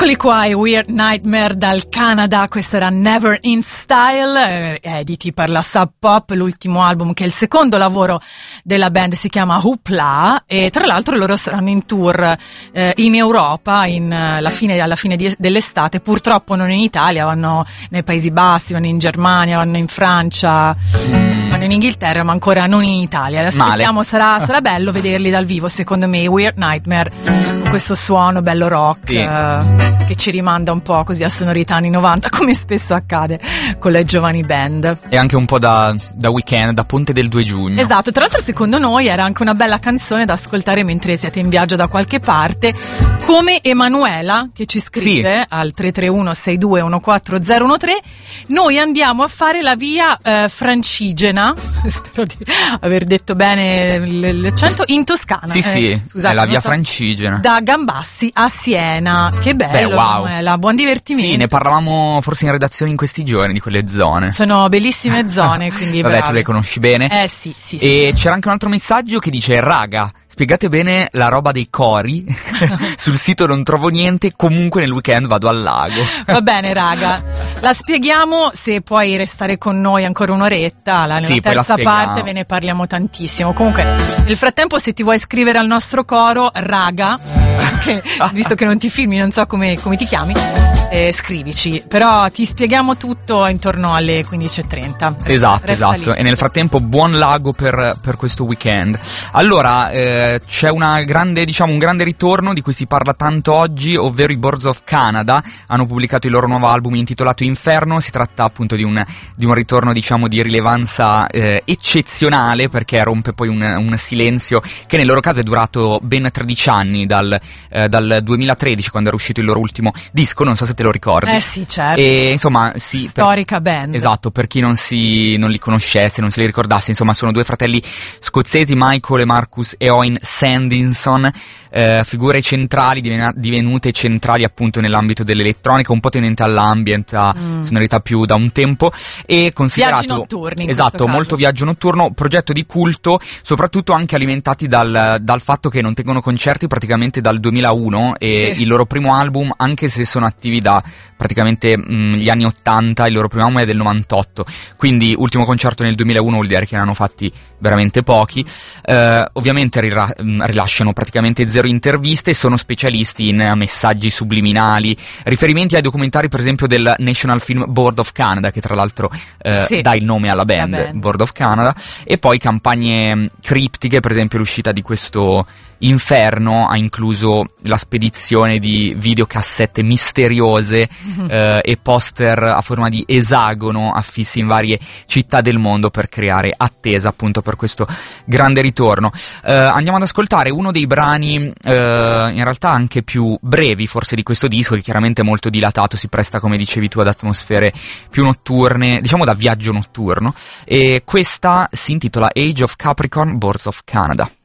Eccoli qua, i Weird Nightmare dal Canada, questo era Never in Style, editi per la Sub Pop, l'ultimo album che è il secondo lavoro della band, si chiama Hoopla, e tra l'altro loro saranno in tour in Europa alla fine dell'estate, purtroppo non in Italia, vanno nei Paesi Bassi, vanno in Germania, vanno in Francia, vanno in Inghilterra, ma ancora non in Italia. Aspettiamo, sarà bello vederli dal vivo, secondo me, i Weird Nightmare, con questo suono bello rock, sì, che ci rimanda un po' così a sonorità anni 90, come spesso accade con le giovani band. E anche un po' da weekend, da Ponte del 2 giugno. Esatto, tra l'altro secondo noi era anche una bella canzone da ascoltare mentre siete in viaggio da qualche parte, come Emanuela che ci scrive, sì, al 331-6214-013. Noi andiamo a fare la via Francigena, spero di aver detto bene l'accento, in Toscana. Sì, sì, scusate, è la via Francigena. Da Gambassi a Siena, che bello. Beh, wow. Emanuela, buon divertimento. Sì, ne parlavamo forse in redazione in questi giorni di quelle zone. Sono bellissime zone, quindi vabbè, bravi. tu le conosci bene. Sì. E c'era anche un altro messaggio che dice: raga, spiegate bene la roba dei cori, sul sito non trovo niente, comunque nel weekend vado al lago. Va bene raga, la spieghiamo, se puoi restare con noi ancora un'oretta, nella terza parte ve ne parliamo tantissimo. Comunque nel frattempo, se ti vuoi iscrivere al nostro coro, raga, visto che non ti filmi, non so come ti chiami, scrivici, però ti spieghiamo tutto intorno alle 15:30. Esatto. Lì. E nel frattempo buon lago per questo weekend. Allora, c'è un grande ritorno di cui si parla tanto oggi, ovvero i Boards of Canada hanno pubblicato il loro nuovo album intitolato Inferno. Si tratta appunto di un ritorno, diciamo, di rilevanza eccezionale, perché rompe poi un silenzio che nel loro caso è durato ben 13 anni, dal 2013, quando era uscito il loro ultimo disco, non so se te lo ricordi. Sì, certo. E insomma, sì, storica band. Esatto, per chi non li conoscesse, non se li ricordasse, insomma, sono due fratelli scozzesi, Michael e Marcus Eoin Sandinson, figure centrali, divenute centrali appunto nell'ambito dell'elettronica, un po' tenente all'ambient, a sonorità più da un tempo, e considerato viaggi notturni, esatto, molto viaggio notturno, progetto di culto, soprattutto anche alimentati dal fatto che non tengono concerti praticamente dal 2001, e sì, il loro primo album, anche se sono attivi da praticamente gli anni 80, il loro primo album è del 98, quindi ultimo concerto nel 2001 vuol dire che ne hanno fatti veramente pochi. Ovviamente rilasciano praticamente zero interviste, sono specialisti in messaggi subliminali, riferimenti ai documentari per esempio del National Film Board of Canada, che tra l'altro dà il nome alla band, Board of Canada, e poi campagne criptiche, per esempio l'uscita di questo Inferno ha incluso la spedizione di videocassette misteriose e poster a forma di esagono affissi in varie città del mondo per creare attesa appunto per questo grande ritorno. Andiamo ad ascoltare uno dei brani in realtà anche più brevi forse di questo disco, che chiaramente è molto dilatato, si presta, come dicevi tu, ad atmosfere più notturne, diciamo da viaggio notturno, e questa si intitola Age of Capricorn, Boards of Canada.